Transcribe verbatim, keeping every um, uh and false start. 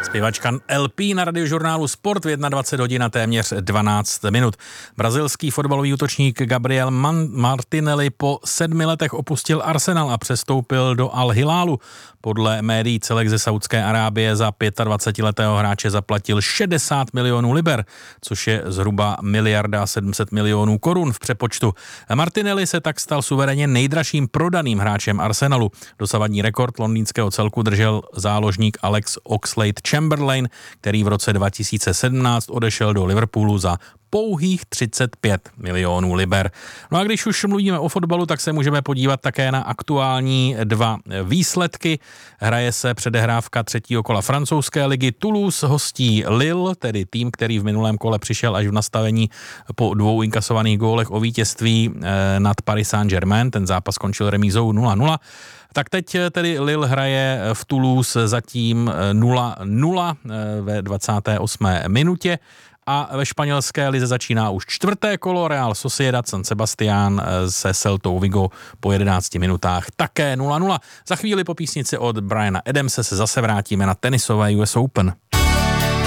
Zpěvačka el pé na radiožurnálu Sport v dvacet jedna hodin a téměř dvanáct minut. Brazilský fotbalový útočník Gabriel Man- Martinelli po sedmi letech opustil Arsenal a přestoupil do Al Hilálu. Podle médií celek ze Saudské Arábie za dvacetiletého hráče zaplatil šedesát milionů liber, což je zhruba miliarda sedm set milionů korun v přepočtu. Martinelli se tak stal suverénně nejdražším prodaným hráčem Arsenalu. Dosavadní rekord londýnského celku držel záložník Alex Oxlade-Chamberlain, který v roce dva tisíce sedmnáct odešel do Liverpoolu za pouhých třicet pět milionů liber. No a když už mluvíme o fotbalu, tak se můžeme podívat také na aktuální dva výsledky. Hraje se předehrávka třetího kola francouzské ligy. Toulouse hostí Lille, tedy tým, který v minulém kole přišel až v nastavení po dvou inkasovaných gólech o vítězství nad Paris Saint-Germain. Ten zápas skončil remízou nula nula. Tak teď tedy Lille hraje v Toulouse zatím nula nula ve dvacáté osmé minutě. A ve španělské lize začíná už čtvrté kolo. Real Sociedad San Sebastián se Celtou Vigo po jedenácti minutách také nula nula. Za chvíli po písnici od Briana Adamse se zase vrátíme na tenisové U S Open.